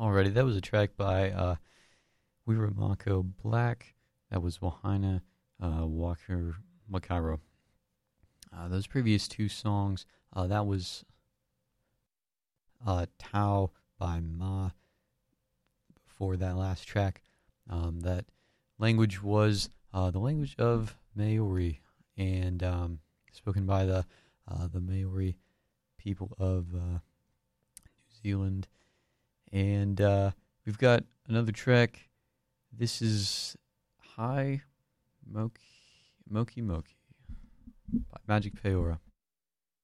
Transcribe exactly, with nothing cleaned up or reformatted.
Alrighty, that was a track by uh, Wiramako Black. That was Wahina uh, Walker Makaro. Uh, those previous two songs, uh, that was uh, Tao by Ma. Before that last track, um, that language was uh, the language of Maori, and um, spoken by the uh, the Maori people of uh, New Zealand. And uh, we've got another track. This is Hi Moki Moki Moki by Magic Peora.